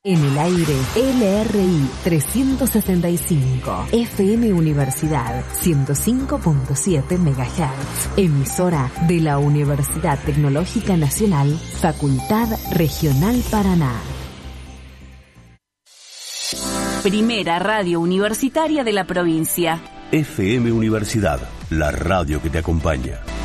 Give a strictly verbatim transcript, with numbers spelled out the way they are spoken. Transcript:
En el aire, L R I trescientos sesenta y cinco, F M Universidad ciento cinco punto siete megahertz, emisora de la Universidad Tecnológica Nacional, Facultad Regional Paraná. Primera radio universitaria de la provincia. F M Universidad, la radio que te acompaña.